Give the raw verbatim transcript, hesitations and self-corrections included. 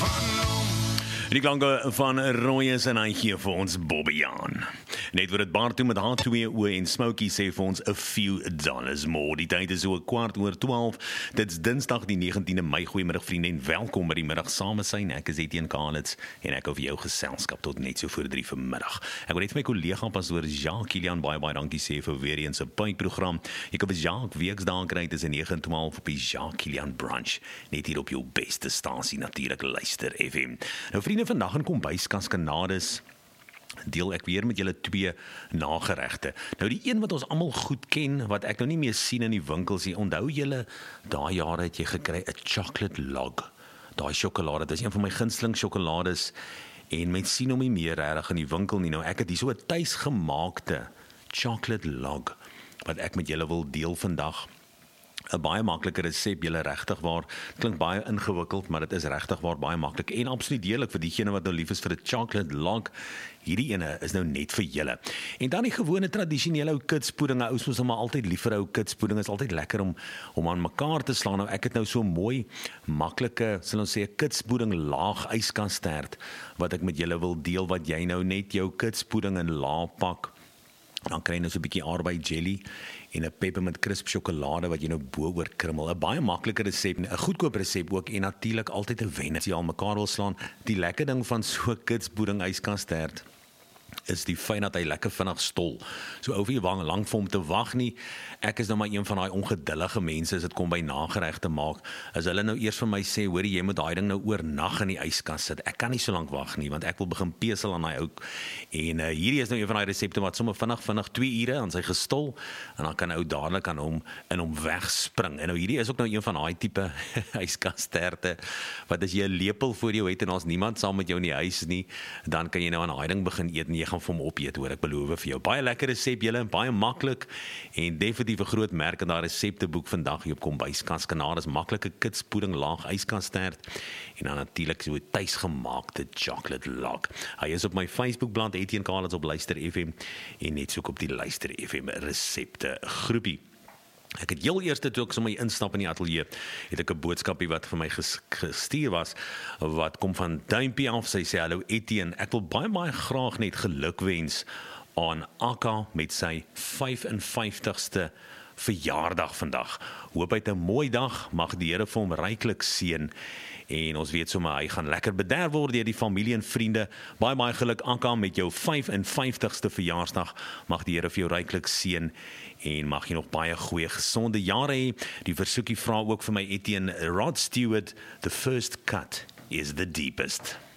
Die klanke van Royes en hy gee vir ons Bobbejaan. Net word dit baar toe met haar twee oë en Smokey sê vir ons a few dollars more. Die tyd is so 'n kwart oor twaalf. Dit's Dinsdag die negentiende Mei. Goeiemiddag vriende en welkom by die middag samesyn. Ek is Etienne Kalitz en ek hou vir jou geselskap tot net so voor drie vanmiddag. Ek wil net vir my kollega pastoor Jacques Kilian baie baie dankie sê vir weer eens 'n pyprogram. Jy kan vir Jacques weksdae kry tussen nege en twaalf op die Jacques Kilian brunch. Net hier op jou beste stasie natuurlik Luister F M. Nou vriende, vandag in Kombuiskas Kanades deel ek weer met julle twee nageregte. Nou die een wat ons almal goed ken, wat ek nou nie meer sien in die winkels nie. Onthou julle, daai jare het jy gekry 'n chocolate log. Daai sjokolade, dit is een van my gunsteling sjokolades en mens sien hom nie meer reg in die winkel nie. Nou ek het hier so 'n tuisgemaakte chocolate log wat ek met julle wil deel vandag. 'n Baie maklike resep, julle regtig waar, klink baie ingewikkeld, maar dit is regtig waar baie maklik en absoluut deurlik vir diegene wat nou lief is vir 'n chocolate log. Hierdie ene is nou net vir julle. En dan die gewone tradisionele ou kitspudding. Ou soos maar altyd lief vir ou kitspudding, is altyd lekker om om aan mekaar te slaan. Nou ek het nou so mooi maklike, sal ons sê 'n kitspudding laag yskastert wat ek met julle wil deel, wat jy nou net jou kitspudding in laag pak. Dan kry jy nou so 'n bietjie arbeid jelly en 'n peppermint crisp sjokolade wat jy nou bo oor krummel. 'n Baie maklike resep, 'n goedkoop resep ook en natuurlik altyd 'n wen as jy al mekaar wil slaan. Die lekker ding van so kitspudding yskastert is die fyn dat hy lekker vinnig stol. So ou vir jy wang lank vir hom te wag nie. Ek is nou maar een van daai ongedullige mense as dit kom by nageregte maak. As hulle nou eers vir my sê, hoor jy moet daai ding nou oornag in die yskas sit. Ek kan nie so lank wag nie want ek wil begin pesel aan daai ou. En uh, hierdie is nou een van daai resepte wat sommer vinnig vinnig twee ure aan sy gestol en dan kan ou dadelik aan hom in hom wegspring. En nou hierdie is ook nou een van daai tipe yskasterte wat as jy 'n lepel voor jou het en daar's niemand saam met jou in die huis nie, dan kan jy nou aan daai ding begin eet en jy gaan vir hom opeet, hoor, ek beloof vir jou. Baie lekker resep julle, baie maklik en definitief 'n groot merk in daai resepteboek vandag hier op Kombuiskas Kanades. Maklike kitspudding laag yskastert en dan natuurlik so 'n tuisgemaakte chocolate log. Hy is op my Facebookblad Etienne Kalitz op Luister F M en net soek op die Luister F M resepte groepie. Ek het heel eerste toe ek sommer instap in die ateljee, het ek 'n boodskapie wat vir my ges, gestuur was, wat kom van Duimpie af. Sy sê, hallo Etienne, ek wil baie baie graag net gelukwens aan Akka met sy vyf en vyftigste verjaardag vandag. Hoop hy het 'n mooi dag, mag die Here vir hom ryklik seën. En ons weet sommer hy gaan lekker bederf word deur die familie en vriende. Baie baie geluk Akka met jou vyf en vyftigste verjaarsdag. Mag die Here vir jou ryklik seën en mag jy nog baie goeie gesonde jare hê. Die versoekie vra ook vir my Etienne, Rod Stewart, the first cut is the deepest.